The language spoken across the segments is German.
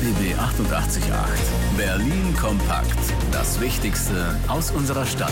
RBB 88.8. Berlin kompakt. Das Wichtigste aus unserer Stadt.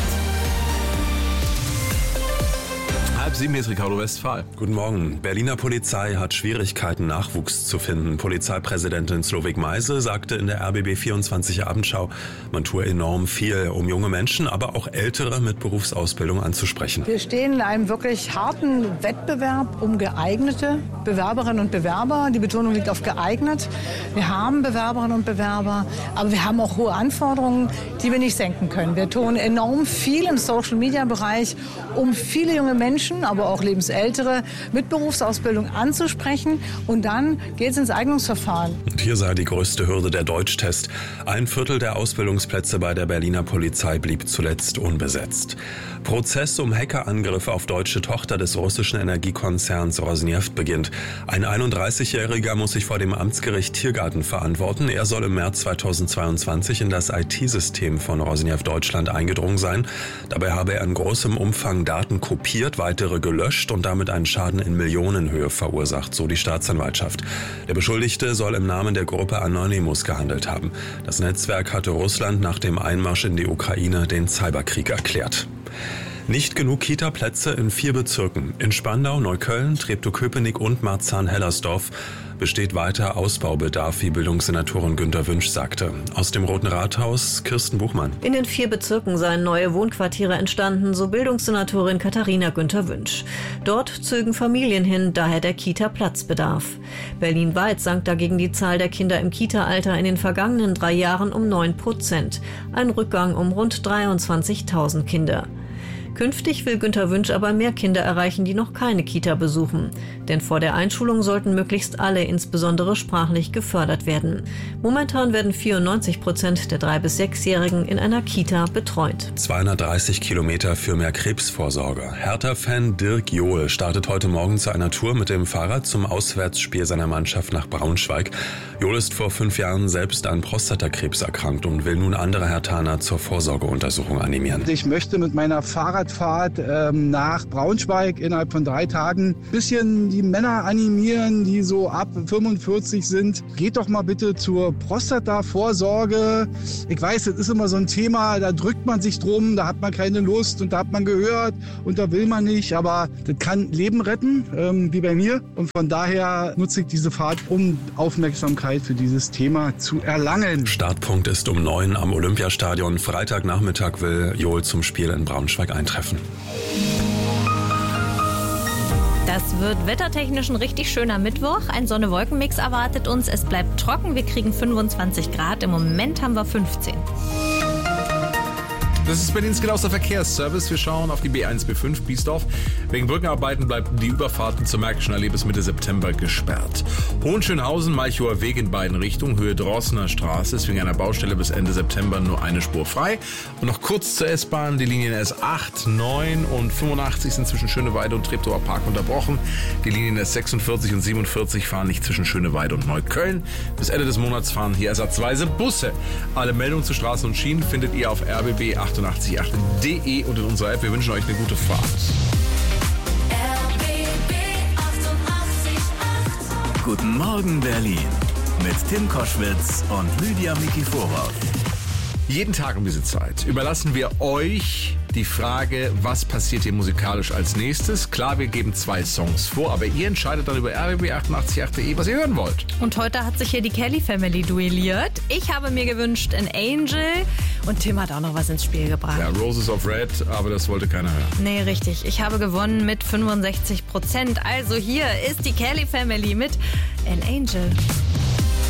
6:30, hier ist Ricardo Westphal. Guten Morgen. Berliner Polizei hat Schwierigkeiten, Nachwuchs zu finden. Polizeipräsidentin Slowik Meise sagte in der RBB 24 Abendschau, man tue enorm viel, um junge Menschen, aber auch Ältere mit Berufsausbildung anzusprechen. Wir stehen in einem wirklich harten Wettbewerb um geeignete Bewerberinnen und Bewerber. Die Betonung liegt auf geeignet. Wir haben Bewerberinnen und Bewerber, aber wir haben auch hohe Anforderungen, die wir nicht senken können. Wir tun enorm viel im Social-Media-Bereich, um viele junge Menschen, aber auch Lebensältere mit Berufsausbildung anzusprechen. Und dann geht es ins Eignungsverfahren. Und hier sei die größte Hürde der Deutschtest. 1/4 der Ausbildungsplätze bei der Berliner Polizei blieb zuletzt unbesetzt. Prozess um Hackerangriff auf deutsche Tochter des russischen Energiekonzerns Rosneft beginnt. Ein 31-Jähriger muss sich vor dem Amtsgericht Tiergarten verantworten. Er soll im März 2022 in das IT-System von Rosneft Deutschland eingedrungen sein. Dabei habe er in großem Umfang Daten kopiert, weitere gelöscht und damit einen Schaden in Millionenhöhe verursacht, so die Staatsanwaltschaft. Der Beschuldigte soll im Namen der Gruppe Anonymous gehandelt haben. Das Netzwerk hatte Russland nach dem Einmarsch in die Ukraine den Cyberkrieg erklärt. Nicht genug Kita-Plätze in 4 Bezirken. In Spandau, Neukölln, Treptow-Köpenick und Marzahn-Hellersdorf besteht weiter Ausbaubedarf, wie Bildungssenatorin Günter Wünsch sagte. Aus dem Roten Rathaus, Kirsten Buchmann. In den 4 Bezirken seien neue Wohnquartiere entstanden, so Bildungssenatorin Katharina Günter Wünsch. Dort zögen Familien hin, daher der Kita-Platzbedarf. Berlin-weit sank dagegen die Zahl der Kinder im Kita-Alter in den vergangenen 3 Jahren um 9%. Ein Rückgang um rund 23.000 Kinder. Künftig will Günter Wünsch aber mehr Kinder erreichen, die noch keine Kita besuchen. Denn vor der Einschulung sollten möglichst alle, insbesondere sprachlich, gefördert werden. Momentan werden 94% der 3- bis 6-Jährigen in einer Kita betreut. 230 Kilometer für mehr Krebsvorsorge. Hertha-Fan Dirk Johl startet heute Morgen zu einer Tour mit dem Fahrrad zum Auswärtsspiel seiner Mannschaft nach Braunschweig. Johl ist vor 5 Jahren selbst an Prostatakrebs erkrankt und will nun andere Herthaner zur Vorsorgeuntersuchung animieren. Ich möchte mit meiner Fahrradfahrt nach Braunschweig innerhalb von 3 Tagen ein bisschen die Männer animieren, die so ab 45 sind. Geht doch mal bitte zur Prostata-Vorsorge. Ich weiß, das ist immer so ein Thema, da drückt man sich drum, da hat man keine Lust und da hat man gehört und da will man nicht. Aber das kann Leben retten, wie bei mir. Und von daher nutze ich diese Fahrt, um Aufmerksamkeit für dieses Thema zu erlangen. Startpunkt ist um 9 am Olympiastadion. Freitagnachmittag will Johl zum Spiel in Braunschweig eintreffen. Das wird wettertechnisch ein richtig schöner Mittwoch. Ein Sonne-Wolken-Mix erwartet uns. Es bleibt trocken. Wir kriegen 25 Grad. Im Moment haben wir 15. Das ist Berlins genauester Verkehrsservice. Wir schauen auf die B1, B5 Biesdorf. Wegen Brückenarbeiten bleiben die Überfahrten zur Märkischen Allee bis Mitte September gesperrt. Hohenschönhausen, Malchower Weg in beiden Richtungen, Höhe Drossener Straße ist wegen einer Baustelle bis Ende September nur eine Spur frei. Und noch kurz zur S-Bahn, die Linien S8, 9 und 85 sind zwischen Schöneweide und Treptower Park unterbrochen. Die Linien S46 und 47 fahren nicht zwischen Schöneweide und Neukölln. Bis Ende des Monats fahren hier ersatzweise Busse. Alle Meldungen zu Straßen und Schienen findet ihr auf rbb888.de und in unserer App. Wir wünschen euch eine gute Fahrt. RBB 88.8. Guten Morgen Berlin mit Tim Koschwitz und Lydia Mikiforov. Jeden Tag um diese Zeit überlassen wir euch die Frage, was passiert hier musikalisch als nächstes. Klar, wir geben 2 Songs vor, aber ihr entscheidet dann über rbb888.de, was ihr hören wollt. Und heute hat sich hier die Kelly Family duelliert. Ich habe mir gewünscht ein Angel und Tim hat auch noch was ins Spiel gebracht. Ja, Roses of Red, aber das wollte keiner hören. Nee, richtig. Ich habe gewonnen mit 65%. Also hier ist die Kelly Family mit An Angel.